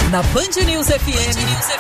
Na Band News FM,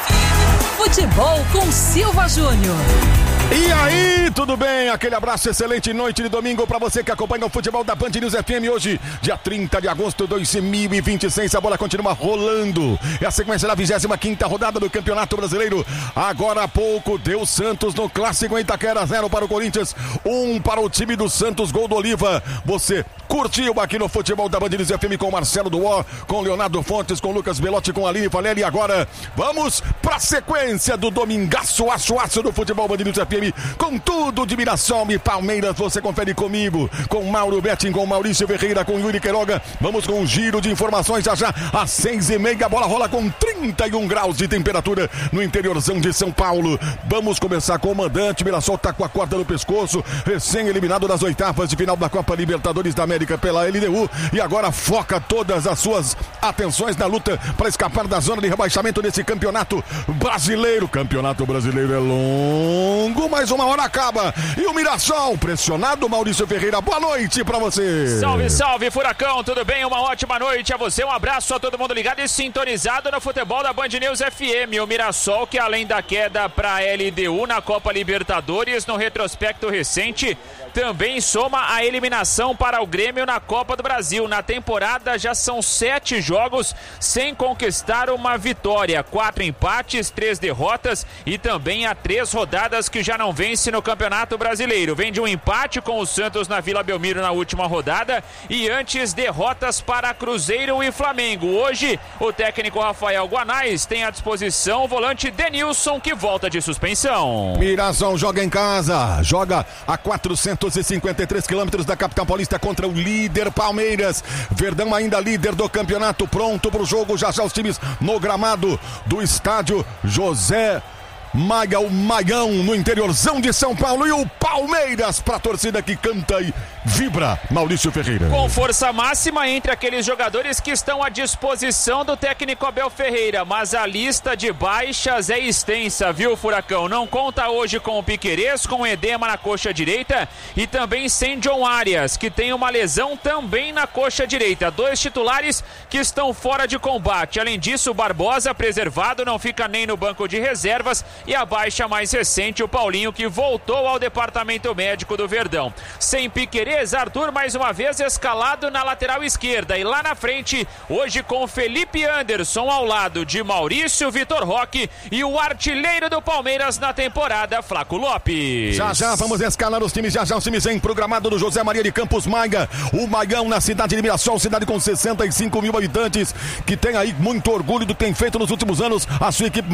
futebol com Silva Júnior. E aí, tudo bem? Aquele abraço, excelente noite de domingo para você que acompanha o futebol da Band News FM. Hoje, dia 30 de agosto de 2026, a bola continua rolando. É a sequência da 25ª rodada do Campeonato Brasileiro. Agora há pouco, deu Santos no Clássico em Itaquera, 0 para o Corinthians, 1 para o time do Santos, gol do Oliva. Você curtiu aqui no futebol da Band News FM com Marcelo Duó, com Leonardo Fontes, com Lucas Belotti, com Aline Valéria. E agora, vamos para a sequência do domingaço, aço do futebol Band News FM. Com tudo de Mirassol e Palmeiras, você confere comigo, com Mauro Betting, com Maurício Ferreira, com Yuri Queiroga. Vamos com um giro de informações já às 6h30. A bola rola com 31 graus de temperatura no interiorzão de São Paulo. Vamos começar com o mandante. Mirassol tá com a corda no pescoço, recém-eliminado das oitavas de final da Copa Libertadores da América pela LDU, e agora foca todas as suas atenções na luta para escapar da zona de rebaixamento desse campeonato brasileiro. Campeonato brasileiro é longo, mais uma hora acaba. E o Mirassol pressionado, Maurício Ferreira, boa noite pra você. Salve, salve, Furacão, tudo bem? Uma ótima noite a você, um abraço a todo mundo ligado e sintonizado no futebol da Band News FM. O Mirassol, que além da queda pra LDU na Copa Libertadores, no retrospecto recente, também soma a eliminação para o Grêmio na Copa do Brasil. Na temporada já são 7 jogos sem conquistar uma vitória, 4 empates, 3 derrotas e também há 3 rodadas que já não vence no Campeonato Brasileiro. Vem de um empate com o Santos na Vila Belmiro na última rodada e antes derrotas para Cruzeiro e Flamengo. Hoje o técnico Rafael Guanais tem à disposição o volante Denilson, que volta de suspensão. Mirassol joga em casa, joga a 453 quilômetros da capital paulista contra o líder Palmeiras. Verdão ainda líder do campeonato, pronto para o jogo. Já os times no gramado do estádio José Maia, o Maião, no interiorzão de São Paulo, e o Palmeiras para a torcida que canta e vibra, Maurício Ferreira. Com força máxima entre aqueles jogadores que estão à disposição do técnico Abel Ferreira, mas a lista de baixas é extensa, viu, Furacão? Não conta hoje com o Piquerez, com edema na coxa direita, e também sem John Arias, que tem uma lesão também na coxa direita. 2 titulares que estão fora de combate. Além disso, o Barbosa, preservado, não fica nem no banco de reservas. E a baixa mais recente, o Paulinho, que voltou ao departamento médico do Verdão. Sem Piquerez, Arthur mais uma vez escalado na lateral esquerda. E lá na frente, hoje com Felipe Anderson ao lado de Maurício, Vitor Roque e o artilheiro do Palmeiras na temporada, Flaco Lopes. Já vamos escalar os times, já os times em programado do José Maria de Campos Maia. O Maião na cidade de Mirassol, cidade com 65 mil habitantes, que tem aí muito orgulho do que tem feito nos últimos anos a sua equipe